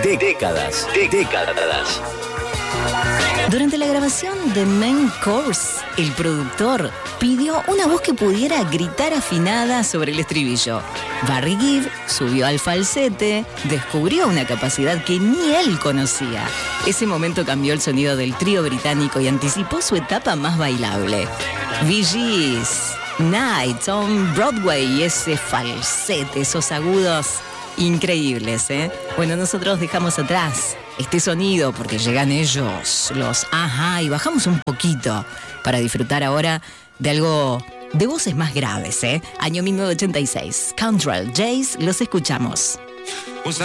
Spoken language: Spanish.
Décadas. Durante la grabación de Main Course, el productor pidió una voz que pudiera gritar afinada sobre el estribillo. Barry Gibb subió al falsete, descubrió una capacidad que ni él conocía. Ese momento cambió el sonido del trío británico y anticipó su etapa más bailable. Bee Gees, Nights on Broadway y ese falsete, esos agudos increíbles, ¿eh? Bueno, nosotros dejamos atrás este sonido porque llegan ellos, los Ajá, y bajamos un poquito para disfrutar ahora de algo de voces más graves, ¿eh? Año 1986, Control Jays, los escuchamos.